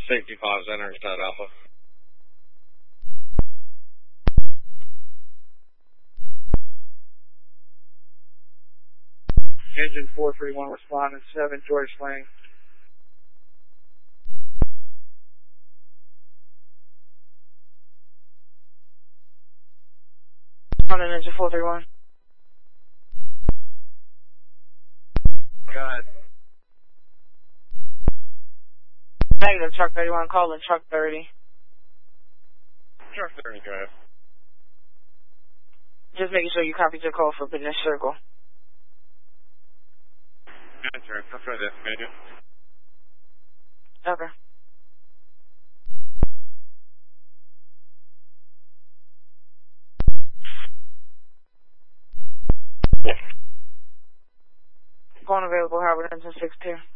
Safety 5's entering Side Alpha. Engine 431 responding 7, George Lane. On an engine 431. Go ahead. Negative, truck 31, calling truck 30. Truck 30, go ahead. Just making sure you copied your call for Business Circle. Answer, that's right there, Major. Okay. Going available, Howard, engine 62.